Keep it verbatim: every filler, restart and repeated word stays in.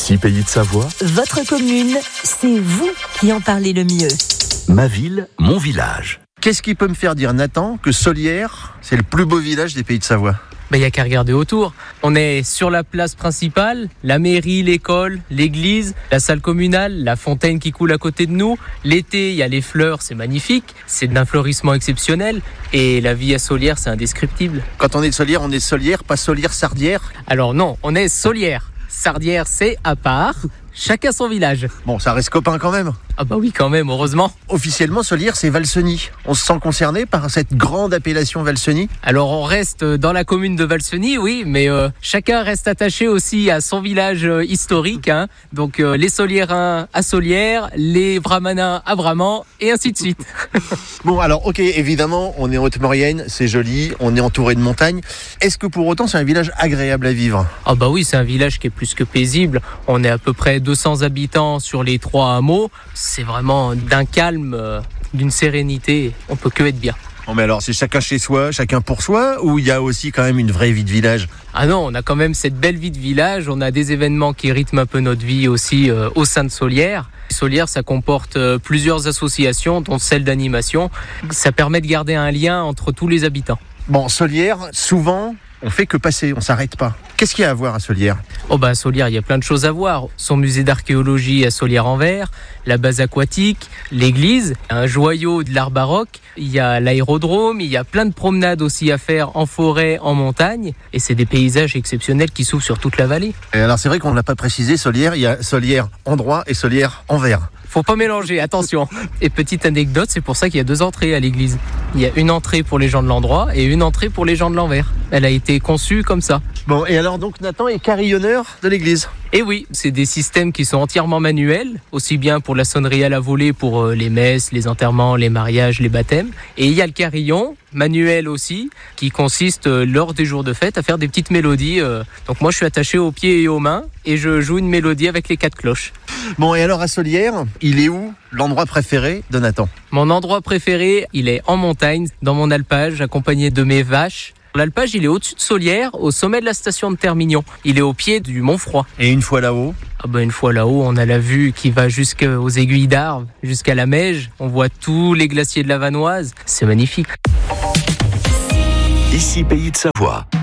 Ici, Pays de Savoie, Votre commune, c'est vous qui en parlez le mieux. ma ville, mon village. Qu'est-ce qui peut me faire dire, Nathan, que Sollières, c'est le plus beau village des Pays de Savoie? Il n'y a qu'à regarder autour. On est sur la place principale, la mairie, l'école, l'église, la salle communale, la fontaine qui coule à côté de nous. L'été, il y a les fleurs, c'est magnifique. C'est d'un fleurissement exceptionnel. Et la vie à Sollières, c'est indescriptible. Quand on est de Sollières, on est Sollières, pas Sollières-Sardières. Alors non, on est Sollières. Sardières, c'est à part. Chacun son village. Bon, ça reste copain quand même. Ah bah oui, quand même, heureusement. Officiellement, Sollières, c'est Valseny. On se sent concerné par cette grande appellation Valseny? Alors on reste dans la commune de Valseny, oui, mais euh, chacun reste attaché aussi à son village euh, historique. Hein. Donc euh, les Solliérains à Sollières, les Vramanins à Vraman, et ainsi de suite. Bon, alors, ok, évidemment, on est en Haute-Maurienne, c'est joli, on est entouré de montagnes. Est-ce que pour autant, c'est un village agréable à vivre? Ah bah oui, c'est un village qui est plus que paisible. On est à peu près deux cents habitants sur les trois hameaux. C'est vraiment d'un calme, euh, d'une sérénité. On peut que être bien. Bon, mais alors, c'est chacun chez soi, chacun pour soi, ou il y a aussi quand même une vraie vie de village? Ah non, on a quand même cette belle vie de village. On a des événements qui rythment un peu notre vie aussi euh, au sein de Sollières. Sollières, ça comporte euh, plusieurs associations, dont celle d'animation. Ça permet de garder un lien entre tous les habitants. Bon, Sollières, souvent, on fait que passer, on s'arrête pas. Qu'est-ce qu'il y a à voir à Sollières? Oh bah à Sollières, il y a plein de choses à voir. Son musée d'archéologie à Sollières-en-Vert, la base aquatique, l'église, un joyau de l'art baroque, il y a l'aérodrome, il y a plein de promenades aussi à faire en forêt, en montagne, et c'est des paysages exceptionnels qui s'ouvrent sur toute la vallée. Et alors, c'est vrai qu'on l'a pas précisé, Sollières, il y a Sollières en droit et Sollières en vert. Faut pas mélanger, attention. Et petite anecdote, c'est pour ça qu'il y a deux entrées à l'église. Il y a une entrée pour les gens de l'endroit et une entrée pour les gens de l'envers. Elle a été conçue comme ça. Bon, et alors donc Nathan est carillonneur de l'église? Et oui, c'est des systèmes qui sont entièrement manuels, aussi bien pour la sonnerie à la volée, pour les messes, les enterrements, les mariages, les baptêmes. Et il y a le carillon, manuel aussi, qui consiste lors des jours de fête à faire des petites mélodies. Donc moi je suis attaché aux pieds et aux mains et je joue une mélodie avec les quatre cloches. Bon, et alors à Sollières, il est où l'endroit préféré de Nathan? Mon endroit préféré, il est en montagne, dans mon alpage, accompagné de mes vaches. L'alpage, il est au-dessus de Sollières, au sommet de la station de Termignon. Il est au pied du Mont Froid. Et une fois là-haut? Ah bah une fois là-haut, on a la vue qui va jusqu'aux aiguilles d'Arves, jusqu'à la Meige. On voit tous les glaciers de la Vanoise. C'est magnifique. Ici, Pays de Savoie.